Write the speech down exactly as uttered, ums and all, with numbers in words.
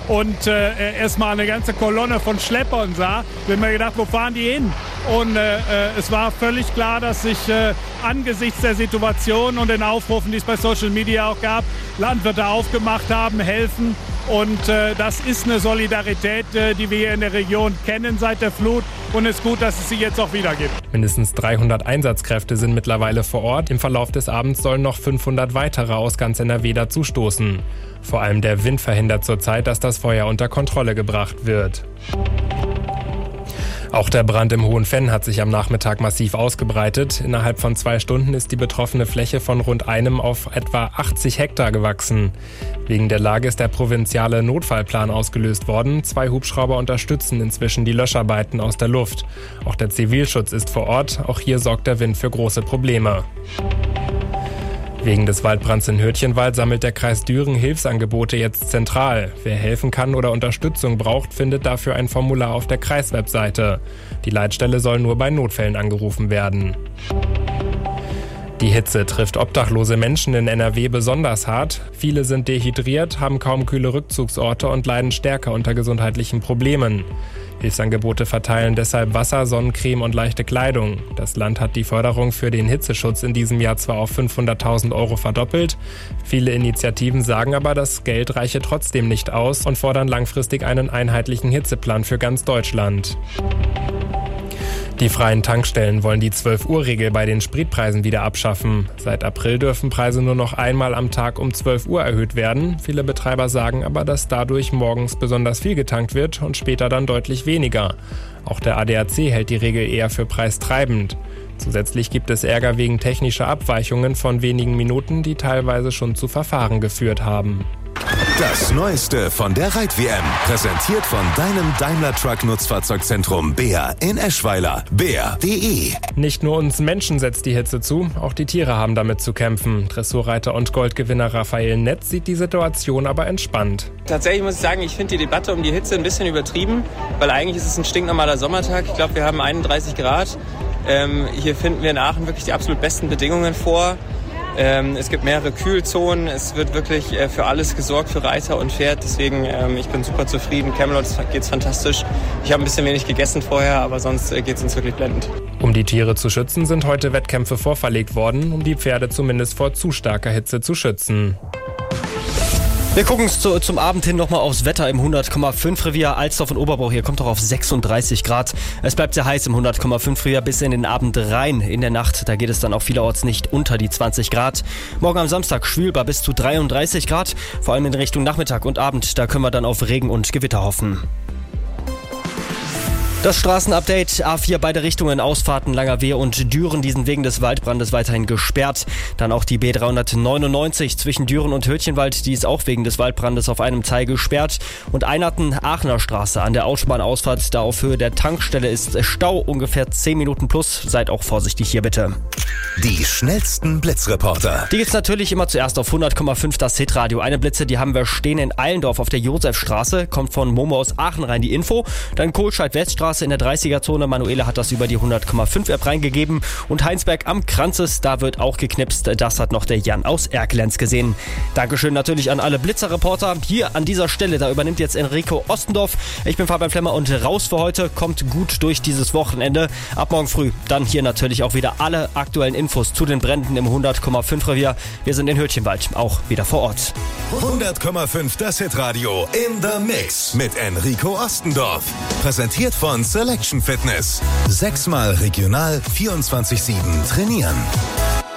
und äh, erstmal eine ganze Kolonne von Schleppern sah, habe ich mir gedacht, wo fahren die hin? Und äh, es war völlig klar, dass sich äh, angesichts der Situation und den Aufrufen, die es bei Social Media auch gab, Landwirte aufgemacht haben, helfen. Und äh, das ist eine Solidarität, äh, die wir hier in der Region kennen seit der Flut. Und es ist gut, dass es sie jetzt auch wieder gibt. Mindestens dreihundert Einsatzkräfte sind mittlerweile vor Ort. Im Verlauf des Abends sollen noch fünfhundert weitere aus ganz N R W dazustoßen. Vor allem der Wind verhindert zurzeit, dass das Feuer unter Kontrolle gebracht wird. Auch der Brand im Hohenfenn hat sich am Nachmittag massiv ausgebreitet. Innerhalb von zwei Stunden ist die betroffene Fläche von rund einem auf etwa achtzig Hektar gewachsen. Wegen der Lage ist der provinziale Notfallplan ausgelöst worden. Zwei Hubschrauber unterstützen inzwischen die Löscharbeiten aus der Luft. Auch der Zivilschutz ist vor Ort. Auch hier sorgt der Wind für große Probleme. Wegen des Waldbrands in Hürtchenwald sammelt der Kreis Düren Hilfsangebote jetzt zentral. Wer helfen kann oder Unterstützung braucht, findet dafür ein Formular auf der Kreiswebseite. Die Leitstelle soll nur bei Notfällen angerufen werden. Die Hitze trifft obdachlose Menschen in N R W besonders hart. Viele sind dehydriert, haben kaum kühle Rückzugsorte und leiden stärker unter gesundheitlichen Problemen. Hilfsangebote verteilen deshalb Wasser, Sonnencreme und leichte Kleidung. Das Land hat die Förderung für den Hitzeschutz in diesem Jahr zwar auf fünfhunderttausend Euro verdoppelt. Viele Initiativen sagen aber, das Geld reiche trotzdem nicht aus und fordern langfristig einen einheitlichen Hitzeplan für ganz Deutschland. Die freien Tankstellen wollen die zwölf-Uhr-Regel bei den Spritpreisen wieder abschaffen. Seit April dürfen Preise nur noch einmal am Tag um zwölf Uhr erhöht werden. Viele Betreiber sagen aber, dass dadurch morgens besonders viel getankt wird und später dann deutlich weniger. Auch der A D A C hält die Regel eher für preistreibend. Zusätzlich gibt es Ärger wegen technischer Abweichungen von wenigen Minuten, die teilweise schon zu Verfahren geführt haben. Das Neueste von der Reit-W M, präsentiert von deinem Daimler Truck Nutzfahrzeugzentrum Beer in Eschweiler. beer punkt de. Nicht nur uns Menschen setzt die Hitze zu, auch die Tiere haben damit zu kämpfen. Dressurreiter und Goldgewinner Raphael Netz sieht die Situation aber entspannt. Tatsächlich muss ich sagen, ich finde die Debatte um die Hitze ein bisschen übertrieben, weil eigentlich ist es ein stinknormaler Sommertag. Ich glaube, wir haben einunddreißig Grad. Ähm, hier finden wir in Aachen wirklich die absolut besten Bedingungen vor. Ähm, es gibt mehrere Kühlzonen, es wird wirklich äh, für alles gesorgt, für Reiter und Pferd. Deswegen, ähm, ich bin super zufrieden. Camelot geht's fantastisch. Ich habe ein bisschen wenig gegessen vorher, aber sonst äh, geht's uns wirklich blendend. Um die Tiere zu schützen, sind heute Wettkämpfe vorverlegt worden, um die Pferde zumindest vor zu starker Hitze zu schützen. Wir gucken zu, zum Abend hin nochmal aufs Wetter im hundert Komma fünf Revier. Alsdorf und Oberbau hier kommt doch auf sechsunddreißig Grad. Es bleibt sehr heiß im hundert Komma fünf Revier bis in den Abend rein. In der Nacht, da geht es dann auch vielerorts nicht unter die zwanzig Grad. Morgen am Samstag schwülbar bis zu dreiunddreißig Grad. Vor allem in Richtung Nachmittag und Abend, da können wir dann auf Regen und Gewitter hoffen. Das Straßenupdate, A vier beide Richtungen, Ausfahrten Langerwehe und Düren, diesen wegen des Waldbrandes weiterhin gesperrt. Dann auch die B dreihundertneunundneunzig zwischen Düren und Hürtchenwald, die ist auch wegen des Waldbrandes auf einem Teil gesperrt. Und Einerten-Aachener Straße an der Autobahnausfahrt, da auf Höhe der Tankstelle ist Stau, ungefähr zehn Minuten plus. Seid auch vorsichtig hier bitte. Die schnellsten Blitzreporter. Die gibt's natürlich immer zuerst auf hundert Komma fünf, das Hitradio. Eine Blitze, die haben wir stehen in Eilendorf auf der Josefstraße, kommt von Momo aus Aachen rein die Info. Dann Kohlscheid-Weststraße in der dreißiger-Zone. Manuela hat das über die hundert Komma fünf App reingegeben. Und Heinsberg am Kranzes, da wird auch geknipst. Das hat noch der Jan aus Erkelenz gesehen. Dankeschön natürlich an alle Blitzerreporter. Hier an dieser Stelle, da übernimmt jetzt Enrico Ostendorf. Ich bin Fabian Flemmer und raus für heute. Kommt gut durch dieses Wochenende. Ab morgen früh dann hier natürlich auch wieder alle aktuellen Infos zu den Bränden im hundert Komma fünf Revier. Wir sind in Hürtchenwald, auch wieder vor Ort. hundert Komma fünf, das Hitradio in the Mix mit Enrico Ostendorf. Präsentiert von Selection Fitness. Sechsmal regional, vierundzwanzig sieben trainieren.